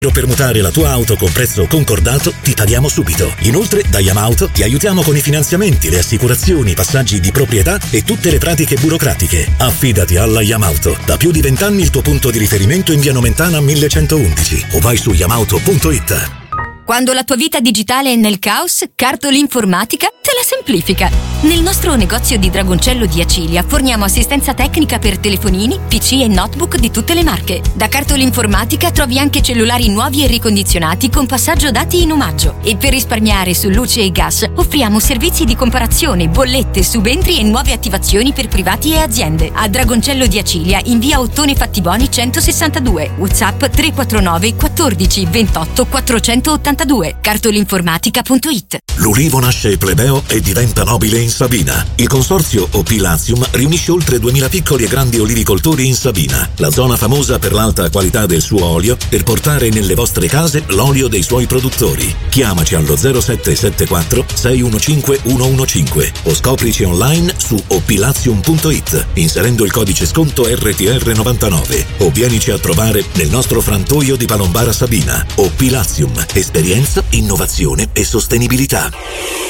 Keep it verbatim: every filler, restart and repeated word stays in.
Per mutare la tua auto con prezzo concordato ti paghiamo subito. Inoltre da Yamauto ti aiutiamo con i finanziamenti, le assicurazioni, i passaggi di proprietà e tutte le pratiche burocratiche. Affidati alla Yamauto. Da più di vent'anni il tuo punto di riferimento in via Nomentana millecentoundici o vai su yamauto punto it. Quando la tua vita digitale è nel caos, Cartolinformatica te la semplifica. Nel nostro negozio di Dragoncello di Acilia forniamo assistenza tecnica per telefonini, P C e notebook di tutte le marche. Da Cartolinformatica trovi anche cellulari nuovi e ricondizionati con passaggio dati in omaggio. E per risparmiare su luce e gas offriamo servizi di comparazione, bollette, subentri e nuove attivazioni per privati e aziende. A Dragoncello di Acilia in via Ottone Fattiboni centosessantadue. WhatsApp tre quattro nove quattordici ventotto quattrocentottantadue. Cartolinformatica punto it. L'ulivo nasce plebeo e diventa nobile in Sabina. Il consorzio Opilazium riunisce oltre duemila piccoli e grandi olivicoltori in Sabina, la zona famosa per l'alta qualità del suo olio, per portare nelle vostre case l'olio dei suoi produttori. Chiamaci allo zero sette sette quattro sei uno cinque uno uno cinque o scoprici online su opilazium punto it inserendo il codice sconto R T R novantanove o vienici a trovare nel nostro frantoio di Palombara Sabina. Opilazium, esperienza, innovazione e sostenibilità.